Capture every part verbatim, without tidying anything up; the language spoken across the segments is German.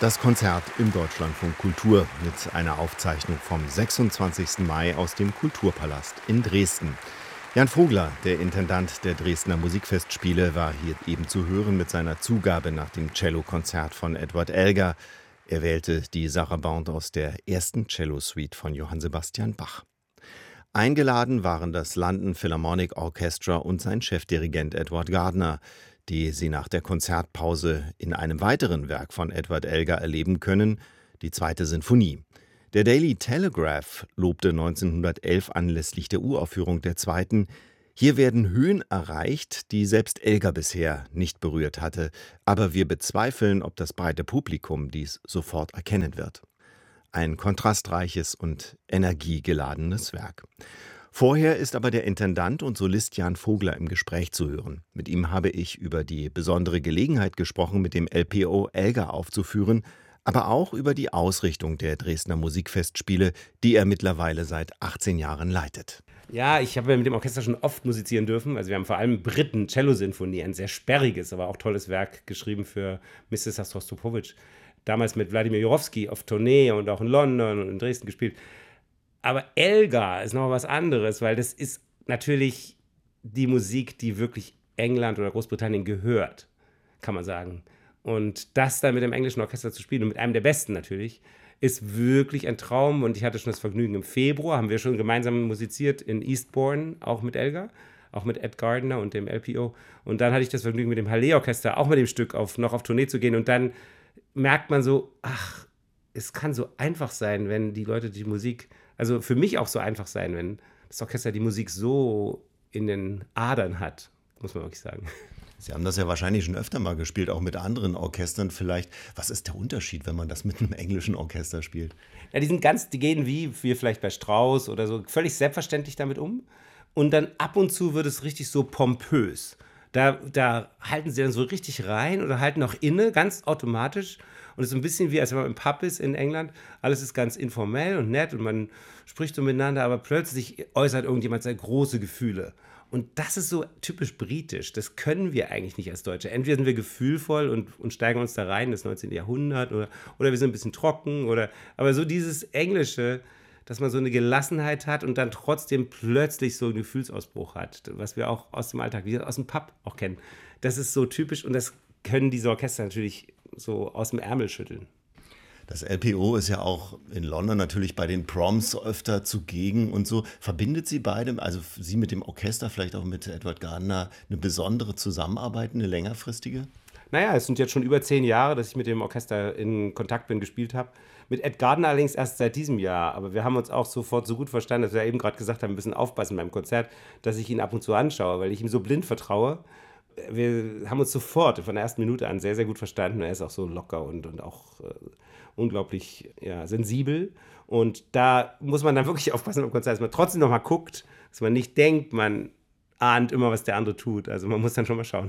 Das Konzert im Deutschlandfunk Kultur mit einer Aufzeichnung vom sechsundzwanzigsten Mai aus dem Kulturpalast in Dresden. Jan Vogler, der Intendant der Dresdner Musikfestspiele, war hier eben zu hören mit seiner Zugabe nach dem Cellokonzert von Edward Elgar. Er wählte die Sarabande aus der ersten Cello-Suite von Johann Sebastian Bach. Eingeladen waren das London Philharmonic Orchestra und sein Chefdirigent Edward Gardner, die sie nach der Konzertpause in einem weiteren Werk von Edward Elgar erleben können, die zweite Sinfonie. Der Daily Telegraph lobte neunzehnhundertelf anlässlich der Uraufführung der zweiten: Hier werden Höhen erreicht, die selbst Elgar bisher nicht berührt hatte, aber wir bezweifeln, ob das breite Publikum dies sofort erkennen wird. Ein kontrastreiches und energiegeladenes Werk. Vorher ist aber der Intendant und Solist Jan Vogler im Gespräch zu hören. Mit ihm habe ich über die besondere Gelegenheit gesprochen, mit dem L P O Elgar aufzuführen, aber auch über die Ausrichtung der Dresdner Musikfestspiele, die er mittlerweile seit achtzehn Jahren leitet. Ja, ich habe mit dem Orchester schon oft musizieren dürfen. Also wir haben vor allem Britten Cello-Sinfonie, ein sehr sperriges, aber auch tolles Werk geschrieben für Misses Rostropowitsch. Damals mit Wladimir Jurowski auf Tournee und auch in London und in Dresden gespielt. Aber Elgar ist noch was anderes, weil das ist natürlich die Musik, die wirklich England oder Großbritannien gehört, kann man sagen. Und das dann mit dem englischen Orchester zu spielen und mit einem der besten natürlich, ist wirklich ein Traum. Und ich hatte schon das Vergnügen, im Februar haben wir schon gemeinsam musiziert in Eastbourne, auch mit Elgar, auch mit Ed Gardner und dem L P O. Und dann hatte ich das Vergnügen, mit dem Hallé-Orchester auch mit dem Stück auf, noch auf Tournee zu gehen. Und dann merkt man so, ach, es kann so einfach sein, wenn die Leute die Musik, also für mich auch so einfach sein, wenn das Orchester die Musik so in den Adern hat, muss man wirklich sagen. Sie haben das ja wahrscheinlich schon öfter mal gespielt, auch mit anderen Orchestern vielleicht. Was ist der Unterschied, wenn man das mit einem englischen Orchester spielt? Ja, die sind ganz, die gehen wie wir vielleicht bei Strauss oder so, völlig selbstverständlich damit um. Und dann ab und zu wird es richtig so pompös. Da, da halten sie dann so richtig rein oder halten auch inne, ganz automatisch. Und es ist ein bisschen wie, als wenn man im Pub ist in England. Alles ist ganz informell und nett und man spricht so miteinander, aber plötzlich äußert irgendjemand seine große Gefühle. Und das ist so typisch britisch. Das können wir eigentlich nicht als Deutsche. Entweder sind wir gefühlvoll und, und steigen uns da rein, das neunzehnte. Jahrhundert, oder, oder wir sind ein bisschen trocken. Oder, aber so dieses Englische, dass man so eine Gelassenheit hat und dann trotzdem plötzlich so einen Gefühlsausbruch hat, was wir auch aus dem Alltag, wie aus dem Pub auch kennen. Das ist so typisch und das können diese Orchester natürlich so aus dem Ärmel schütteln. Das L P O ist ja auch in London natürlich bei den Proms öfter zugegen und so. Verbindet Sie beide, also Sie mit dem Orchester, vielleicht auch mit Edward Gardner, eine besondere Zusammenarbeit, eine längerfristige? Naja, es sind jetzt schon über zehn Jahre, dass ich mit dem Orchester in Kontakt bin, gespielt habe. Mit Ed Gardner allerdings erst seit diesem Jahr. Aber wir haben uns auch sofort so gut verstanden, dass wir eben gerade gesagt haben, ein bisschen aufpassen beim Konzert, dass ich ihn ab und zu anschaue, weil ich ihm so blind vertraue. Wir haben uns sofort von der ersten Minute an sehr, sehr gut verstanden. Er ist auch so locker und, und auch äh, unglaublich ja, sensibel. Und da muss man dann wirklich aufpassen beim Konzert, dass man trotzdem noch mal guckt, dass man nicht denkt, man ahnt immer, was der andere tut. Also man muss dann schon mal schauen.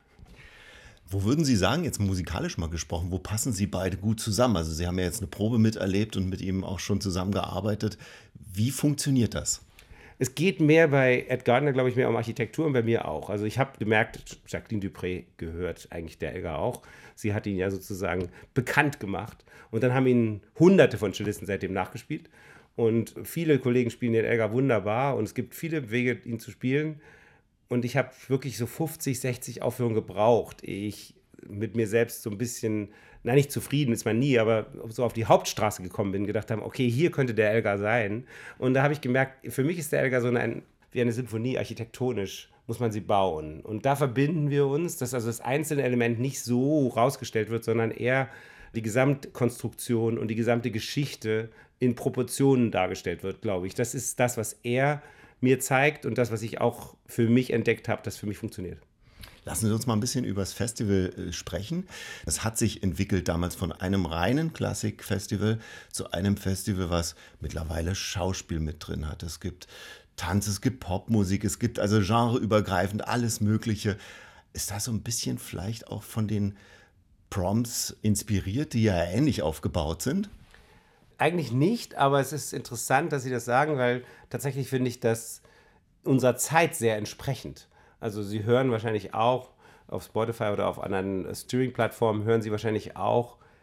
Wo würden Sie sagen, jetzt musikalisch mal gesprochen, wo passen Sie beide gut zusammen? Also Sie haben ja jetzt eine Probe miterlebt und mit ihm auch schon zusammengearbeitet. Wie funktioniert das? Es geht mehr bei Ed Gardner, glaube ich, mehr um Architektur und bei mir auch. Also ich habe gemerkt, Jacqueline Dupré gehört eigentlich der Elgar auch. Sie hat ihn ja sozusagen bekannt gemacht. Und dann haben ihn hunderte von Cellisten seitdem nachgespielt. Und viele Kollegen spielen den Elgar wunderbar. Und es gibt viele Wege, ihn zu spielen. Und ich habe wirklich so fünfzig, sechzig Aufführungen gebraucht, ehe ich mit mir selbst so ein bisschen, na nicht zufrieden ist man nie, aber so auf die Hauptstraße gekommen bin, gedacht haben, okay, hier könnte der Elgar sein. Und da habe ich gemerkt, für mich ist der Elgar so ein, wie eine Symphonie, architektonisch muss man sie bauen. Und da verbinden wir uns, dass also das einzelne Element nicht so rausgestellt wird, sondern eher die Gesamtkonstruktion und die gesamte Geschichte in Proportionen dargestellt wird, glaube ich. Das ist das, was er mir zeigt und das, was ich auch für mich entdeckt habe, das für mich funktioniert. Lassen Sie uns mal ein bisschen über das Festival äh, sprechen. Es hat sich entwickelt damals von einem reinen Klassikfestival zu einem Festival, was mittlerweile Schauspiel mit drin hat. Es gibt Tanz, es gibt Popmusik, es gibt also genreübergreifend alles Mögliche. Ist das so ein bisschen vielleicht auch von den Proms inspiriert, die ja ähnlich aufgebaut sind? Eigentlich nicht, aber es ist interessant, dass Sie das sagen, weil tatsächlich finde ich das unserer Zeit sehr entsprechend. Also Sie hören wahrscheinlich auch auf Spotify oder auf anderen Streaming-Plattformen, hören Sie wahrscheinlich auch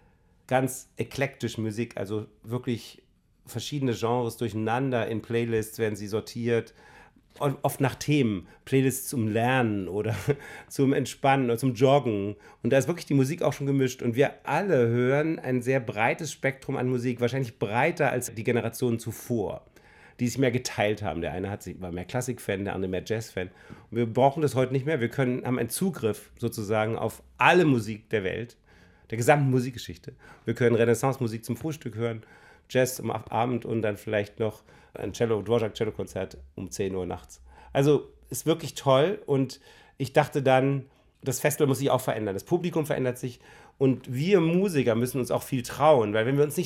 ganz eklektisch Musik, also wirklich verschiedene Genres durcheinander. In Playlists werden sie sortiert, oft nach Themen, Playlists zum Lernen oder zum Entspannen oder zum Joggen. Und da ist wirklich die Musik auch schon gemischt. Und wir alle hören ein sehr breites Spektrum an Musik, wahrscheinlich breiter als die Generationen zuvor, die sich mehr geteilt haben. Der eine hat sich, war mehr Klassik-Fan, der andere mehr Jazz-Fan. Und wir brauchen das heute nicht mehr. Wir können, haben einen Zugriff sozusagen auf alle Musik der Welt, der gesamten Musikgeschichte. Wir können Renaissance-Musik zum Frühstück hören, Jazz am Abend und dann vielleicht noch ein Cello, Dvorak-Cello-Konzert um zehn Uhr nachts. Also ist wirklich toll und ich dachte dann, das Festival muss sich auch verändern, das Publikum verändert sich und wir Musiker müssen uns auch viel trauen, weil wenn wir uns nicht